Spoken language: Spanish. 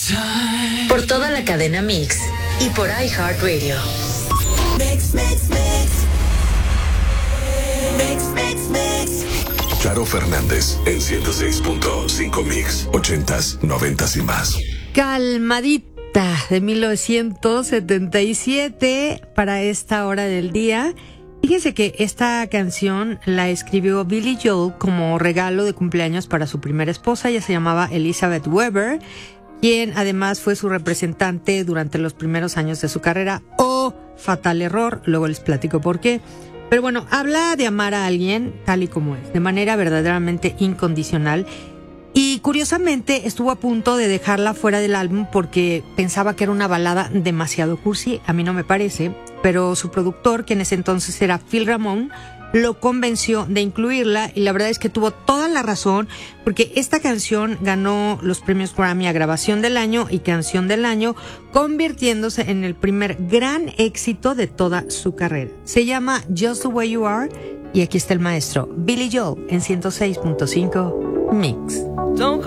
Por toda la cadena Mix y por iHeartRadio. Charo Fernández en 106.5 Mix, 80s, 90s y más. Calmadita de 1977 para esta hora del día. Fíjense que esta canción la escribió Billy Joel como regalo de cumpleaños para su primera esposa. Ella se llamaba Elizabeth Weber, quien además fue su representante durante los primeros años de su carrera. Oh, fatal error, luego les platico por qué. Pero bueno, habla de amar a alguien tal y como es, de manera verdaderamente incondicional. Y curiosamente estuvo a punto de dejarla fuera del álbum porque pensaba que era una balada demasiado cursi. A mí no me parece, pero su productor, que en ese entonces era Phil Ramone, lo convenció de incluirla y la verdad es que tuvo toda la razón porque esta canción ganó los premios Grammy a Grabación del Año y Canción del Año, convirtiéndose en el primer gran éxito de toda su carrera. Se llama Just the Way You Are y aquí está el maestro Billy Joel en 106.5 Mix.